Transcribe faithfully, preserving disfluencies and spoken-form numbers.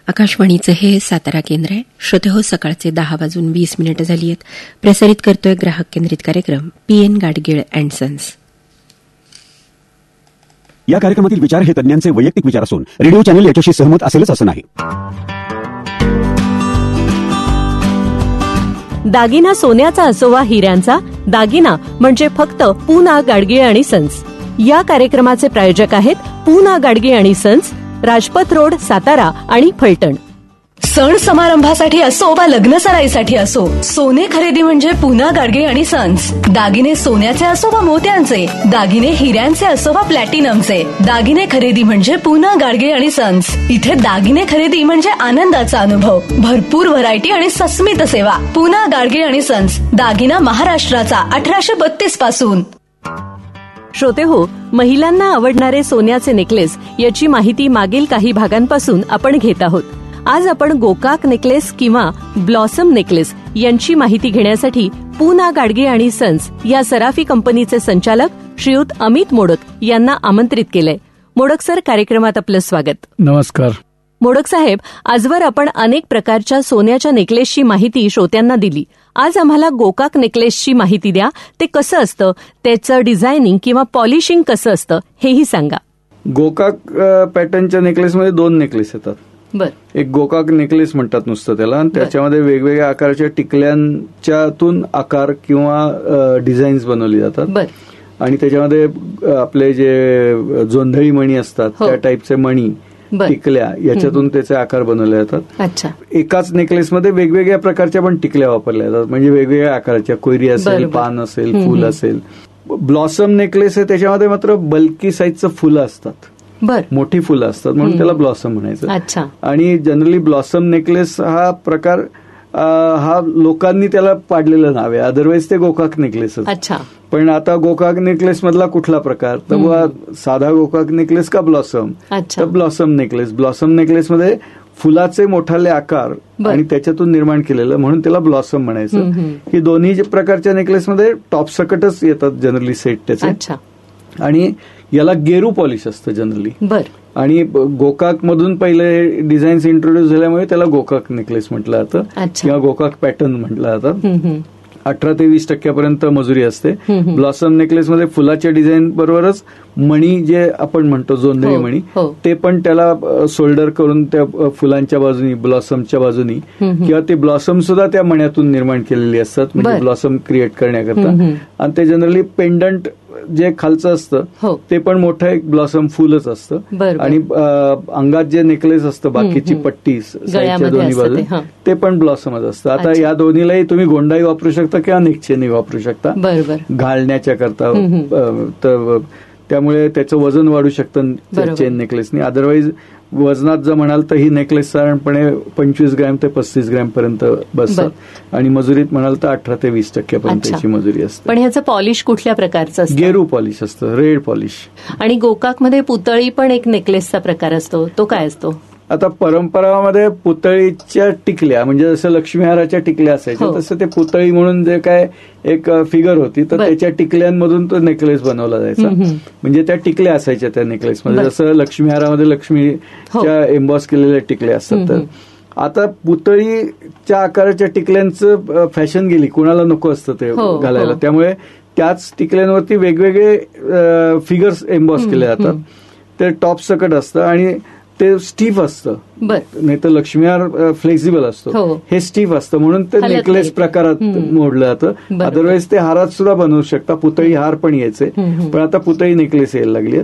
आकाशवाणीचं हे सातारा केंद्र आहे. श्रोते हो, सकाळचे दहा वाजून वीस मिनिटं झाली आहेत. प्रसारित करतोय ग्राहक केंद्रित कार्यक्रम P N Gadgil and sons. या कार्यक्रमातील विचार हे तज्ञांचे वैयक्तिक विचार असून रेडिओ चॅनल याच्याशी सहमत असेलच असं नाही. दागिना सोन्याचा असो वा हिऱ्यांचा, दागिना म्हणजे फक्त पूना गाडगीळ आणि सन्स. या कार्यक्रमाचे प्रायोजक आहेत पूना गाडगीळ आणि सन्स, राजपथ रोड, सातारा आणि फलटण. सण समारंभासाठी असो वा लग्न सराईसाठी असो, सोने खरेदी म्हणजे पूना गाडगीळ आणि सन्स. दागिने सोन्याचे असो वा मोत्यांचे, दागिने हिऱ्यांचे असो वा प्लॅटिनमचे, दागिने खरेदी म्हणजे पूना गाडगीळ आणि सन्स. इथे दागिने खरेदी म्हणजे आनंदाचा अनुभव, भरपूर व्हरायटी आणि सस्मित सेवा. पूना गाडगीळ आणि सन्स, दागिना महाराष्ट्राचा अठराशे बत्तीस पासून. श्रोते हो, महिलांना आवडणारे सोन्याचे नेकलेस याची माहिती मागील काही भागांपासून आपण घेत आहोत. आज आपण गोकाक नेकलेस किंवा ब्लॉसम नेकलेस यांची माहिती घेण्यासाठी पूना गाडगीळ आणि सन्स या सराफी कंपनीचे संचालक श्रीयुत अमित मोडक यांना आमंत्रित केलंय. मोडक सर, कार्यक्रमात आपलं स्वागत. नमस्कार. मोडक साहेब, आजवर आपण अनेक प्रकारच्या सोन्याच्या नेकलेसची माहिती श्रोत्यांना दिली. आज आम्हाला गोकाक नेकलेसची माहिती द्या. ते कसं असतं, त्याचं डिझायनिंग किंवा पॉलिशिंग कसं असतं हेही सांगा. गोकाक पॅटर्नच्या नेकलेसमध्ये दोन नेकलेस येतात. बर. एक गोकाक नेकलेस म्हणतात नुसतं त्याला, आणि त्याच्यामध्ये वेगवेगळ्या आकाराच्या टिकल्यांच्यातून आकार किंवा डिझाईन्स बनवली जातात. बर. आणि त्याच्यामध्ये आपले जे जोंधळी मणी असतात त्या टाईपचे मणी, टिकल्या, याच्यातून त्याचे आकार बनवले जातात. अच्छा. एकाच नेकलेसमध्ये वेगवेगळ्या प्रकारच्या पण टिकल्या वापरल्या जातात, म्हणजे वेगवेगळ्या आकाराच्या, कोयरी असेल, पान असेल, फुल असेल. ब्लॉसम नेकलेस आहे, त्याच्यामध्ये मात्र बल्की साईजचं फुलं असतात, बर, मोठी फुलं असतात, म्हणून त्याला ब्लॉसम म्हणायचं. अच्छा. आणि जनरली ब्लॉसम नेकलेस हा प्रकार हा लोकांनी त्याला पाडलेलं नाव आहे, अदरवाईज ते गोकाक नेकलेस. अच्छा. पण आता गोकाक नेकलेस मधला कुठला प्रकार, तर साधा गोकाक नेकलेस का ब्लॉसम, तर ब्लॉसम नेकलेस. ब्लॉसम नेकलेस मध्ये फुलाचे मोठाले आकार आणि त्याच्यातून निर्माण केलेलं, म्हणून त्याला ब्लॉसम म्हणायचं. ही दोन्ही प्रकारच्या नेकलेसमध्ये टॉप सकटच येतात जनरली सेट त्याचे. आणि याला गेरू पॉलिश असतं जनरली. बर. आणि गोकाक मधून पहिले डिझाईन्स इंट्रोड्यूस झाल्यामुळे त्याला गोकाक नेकलेस म्हटलं जातं किंवा गोकाक पॅटर्न म्हटलं जातं. अठरा ते वीस टक्क्यापर्यंत मजुरी असते. ब्लॉसम नेकलेसमध्ये फुलाच्या डिझाईन बरोबरच मणी जे आपण म्हणतो जोंधळी मणी, ते पण त्याला शोल्डर करून त्या फुलांच्या बाजूनी, ब्लॉसमच्या बाजूनी, किंवा ते ब्लॉसम सुद्धा त्या मण्यातून निर्माण केलेली असतात, म्हणजे ब्लॉसम क्रिएट करण्याकरता. आणि ते जनरली पेंडंट जे खालचं असतं ते पण मोठं एक ब्लॉसम फुलच असतं. आणि अंगात जे नेकलेस असतं, बाकीची पट्टी साईडच्या दोन्ही बाजू, ते पण ब्लॉसमच असतं. आता या दोन्हीलाही तुम्ही गोंडाई वापरू शकता किंवा नेकचेनही वापरू शकता घालण्याच्या करता. तर त्यामुळे त्याचं वजन वाढू शकतं चेन नेकलेसनी. अदरवाईज वजनात जर म्हणाल तर ही नेकलेस साधारणपणे पंचवीस ग्रॅम ते पस्तीस ग्रॅम पर्यंत बसतात. आणि मजुरीत म्हणाल तर अठरा ते वीस टक्क्यापर्यंत त्याची मजुरी असते. पण ह्याचं पॉलिश कुठल्या प्रकारचं असतं? गेरू पॉलिश असतं, रेड पॉलिश. आणि गोकाकमध्ये पुतळी पण एक नेकलेसचा प्रकार असतो, तो काय असतो? आता परंपरामध्ये पुतळीच्या टिकल्या, म्हणजे जसं लक्ष्मीहाराच्या टिकल्या असायच्या तसं ते पुतळी म्हणून जे काय एक फिगर होती, तर त्याच्या टिकल्यांमधून तो नेकलेस बनवला जायचा. म्हणजे त्या टिकल्या असायच्या त्या नेकलेसमध्ये, जसं लक्ष्मीहारामध्ये लक्ष्मीच्या एम्बॉस केलेल्या टिकल्या असतात. तर आता पुतळीच्या आकाराच्या टिकल्यांचं फॅशन गेली, कुणाला नको असतं ते घालायला, त्यामुळे त्याच टिकल्यांवरती वेगवेगळे फिगर्स एम्बॉस केले जातात. ते टॉप सकट असतं आणि ते स्टीफ असतं, नाही तर लक्ष्मीहार फ्लेक्झिबल असतो, हे स्टीफ असतं, म्हणून ते नेकलेस प्रकारात मोडलं जातं. अदरवाईज ते हारात सुद्धा बनवू शकता, पुतळी हार पण यायचे, पण आता पुतळी नेकलेस यायला लागली.